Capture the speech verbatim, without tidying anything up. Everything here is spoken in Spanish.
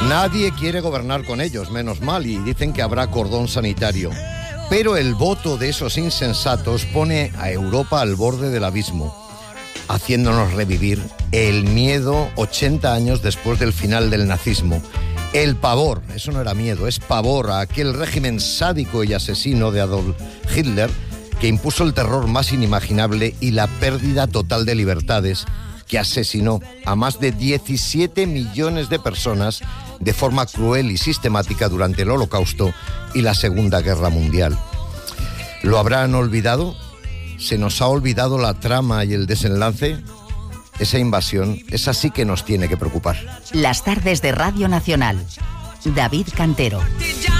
Nadie quiere gobernar con ellos, menos mal, y dicen que habrá cordón sanitario. Pero el voto de esos insensatos pone a Europa al borde del abismo, haciéndonos revivir el miedo ochenta años después del final del nazismo. El pavor, eso no era miedo, es pavor a aquel régimen sádico y asesino de Adolf Hitler que impuso el terror más inimaginable y la pérdida total de libertades, que asesinó a más de diecisiete millones de personas de forma cruel y sistemática durante el Holocausto y la Segunda Guerra Mundial. ¿Lo habrán olvidado? ¿Se nos ha olvidado la trama y el desenlace? Esa invasión, esa sí que nos tiene que preocupar. Las tardes de Radio Nacional. David Cantero.